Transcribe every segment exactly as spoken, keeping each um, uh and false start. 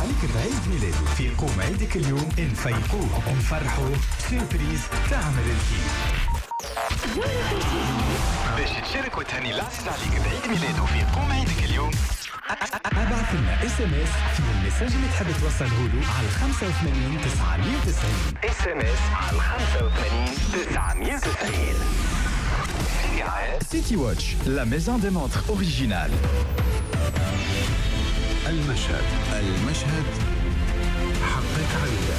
عليك بعيد ميلاده في قوم عيدك اليوم نفيقوه ونفرحوه سيربريز تعمل الكيف. باش تشارك وتهني العزيز عليك بعيد ميلاده في قوم عيدك اليوم، ابعث لنا اس ام اس في المساج اللي تحب توصله له على خمسة وثمانين تسعمية وتسعين. اس ام اس على خمسة وثمانين تسعمية وتسعين. سيتي واتش لا ميزون دي مونتر اوريجينال. المشهد المشهد حقق علينا.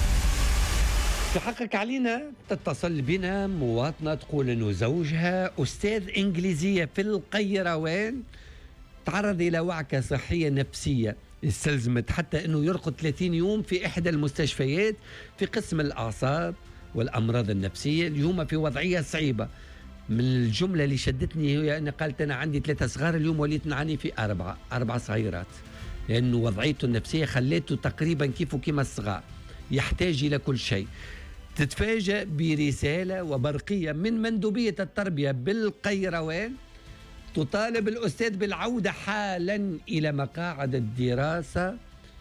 تحقق علينا تتصل بنا مواطنة تقول انه زوجها استاذ انجليزية في القيروان تعرض الى وعكة صحية نفسية استلزمت حتى انه يرقد ثلاثين يوم في احدى المستشفيات في قسم الاعصاب والامراض النفسية. اليوم في وضعية صعيبة. من الجملة اللي شدتني هي أن قالت أنا عندي ثلاثة صغار اليوم وليت نعاني في أربعة أربع صغيرات، لأنه وضعيته النفسية خليته تقريبا كيفه كيما الصغار يحتاج إلى كل شيء. تتفاجأ برسالة وبرقية من مندوبية التربية بالقيروان تطالب الأستاذ بالعودة حالا إلى مقاعد الدراسة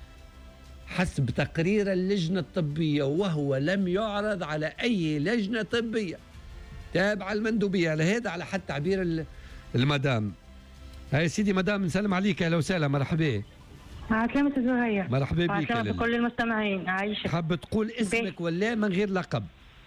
حسب تقرير اللجنة الطبية، وهو لم يعرض على أي لجنة طبية تابع المندوبية. على هذا على حد تعبير المدام. هاي سيدي مدام نسلم عليك، اهلا وسهلا، مرحبا. عسلامة زهير. مرحبا بك. عسلامة كل المستمعين. عايشة. حاب تقول اسمك ولا من غير لقب؟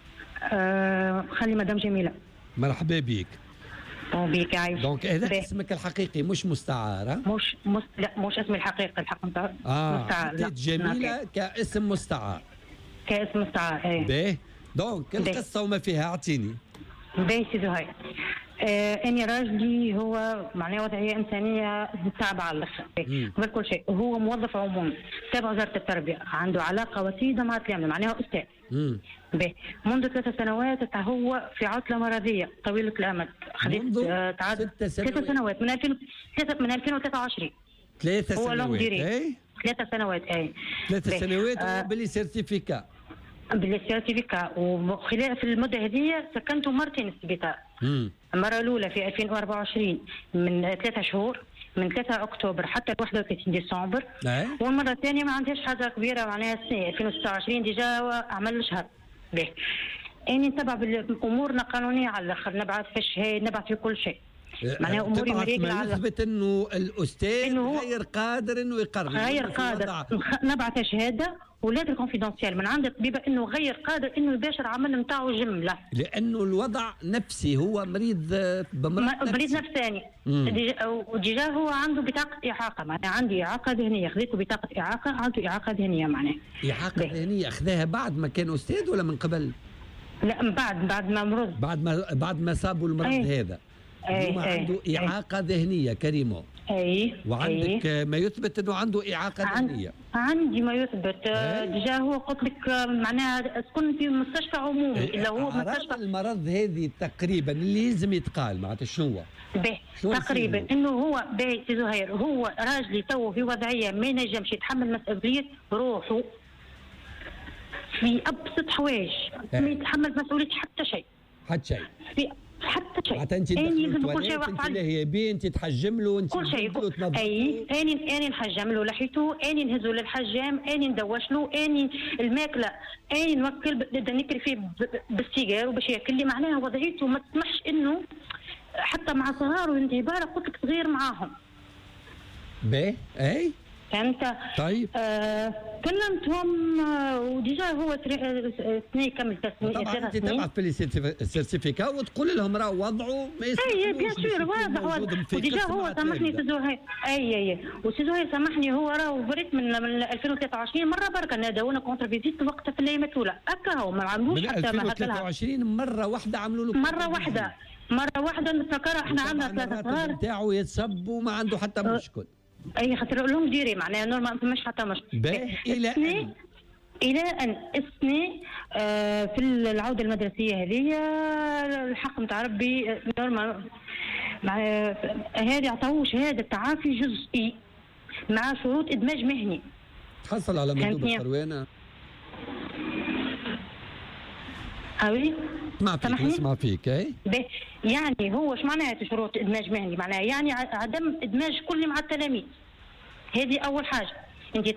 آه خلي مدام جميلة. مرحبا بك. بيك عايشة. دونك هذا اسمك الحقيقي مش مستعار؟ مش مس... لا مش اسمي الحقيقي، الحق مستعار. اه مستعار. جميلة ناكي. كاسم مستعار. كاسم مستعار ايه. باهي دونك القصة وما فيها اعطيني. باهي سي زهير. آه اني راجلي هو معناه وضعيه انسانيه تابعه على الاخر قبل كل شيء. هو موظف عمومي تابع وزاره التربيه، عنده علاقه وسيده مع التلاميذ، معناه استاذ. باهي منذ ثلاث سنوات هو في عطله مرضيه طويله الامد. خديت آه تعاد ثلاث سنوات. سنوات من ألفين وثلاثة من ألفين وثلاثة وعشرين. ثلاث سنوات اي ثلاث سنوات اي ثلاث سنوات آه بلي سيرتيفيكا بالسيرتيفيكا. وخلال في المده هذه سكنت مرتين السبيطار. المره الاولى في ألفين وأربعة وعشرين من ثلاثة شهور من ثلاثة أكتوبر حتى واحد وثلاثين ديسمبر. والمره الثانيه ما عندهاش حاجه كبيره معناها السنه ألفين وستة وعشرين ديجا عمل شهر. به اني نتبع بامورنا قانونيه على الاخر، نبعث في الشهاده، نبعث في كل شيء. معناها اموري مريقله على يثبت انه الاستاذ إنه غير قادر انه يقرر، غير قادر. نبعث شهاده ولاد الكونفيدنسيال من عند الطبيبه انه غير قادر انه يباشر عمل نتاعو جمله، لانه الوضع نفسي. هو مريض بمرض مريض نفساني. وديجا هو عنده بطاقه اعاقه، معناها عندي اعاقه ذهنيه، خذيته بطاقه اعاقه، عنده اعاقه ذهنيه. معناها اعاقه ذهنيه اخذاها بعد ما كان استاذ ولا من قبل؟ لا من بعد بعد ما مرض، بعد ما بعد ما صابوا المرض. أي. هذا هو عنده إعاقة أي. ذهنية كريمو. أي. وعندك أي. ما يثبت أنه عنده إعاقة عن... ذهنية؟ عندي ما يثبت. ديجا هو قلت لك معناها تكون في مستشفى عمومي. إيه. إلا هو مستشفى المرض هذه تقريبا اللي لازم يتقال معناتها شنو هو؟ تقريبا انه هو باهي سي زهير، هو راجلي تو في وضعيه ما ينجمش يتحمل مسؤوليه روحه في ابسط حوايج. ما يتحمل مسؤوليه حتى شيء. حتى شيء. في حتى شيء. حتى انت يلزم كل شيء وقف عليه. هي بي انت تحجم له انت كل شيء. اي اني اني نحجم له لحيته، اني نهزه للحجام، اني ندوش له، اني الماكله، اني نوكل نبدا نكري فيه بالسيجار وباش ياكل لي. معناها وضعيته ما تسمحش انه حتى مع صغار وانت عباره قلت لك صغير معاهم. باهي اي فهمت؟ طيب آه كلمتهم آه وديجا هو سنه كمل ثلاث سنين. انت تبعث في السيرتيفيكا وتقول لهم راه وضعه ما يسمحش. اي بيان سور واضح. وديجا هو سامحني سي زهير. اي اي وسي زهير سامحني، هو راه بريت من من ألفين وثلاثة وعشرين مره بركه نادونا كونتر فيزيت وقتها في الايام الاولى هكا. هو ما عملوش حتى ما ألفين وثلاثة وعشرين مره واحده عملوا له مره واحده مره واحده نتفكر احنا عندنا ثلاثه صغار نتاعو يتصب وما عنده حتى مشكل. اي خاطر لهم ديري معناها نورمال ما فماش حتى مشكل. الى ان الى ان السنه آه في العوده المدرسيه هذه الحق نتاع ربي نورمال هذه عطاوه شهاده تعافي جزئي مع شروط ادماج مهني. تحصل على مندوب القروانه. اوي ما فيك نسمع فيك. اي يعني هو ايش معناها شروط ادماج مهني؟ معناها يعني عدم ادماج كلي مع التلاميذ. هذه اول حاجه. انت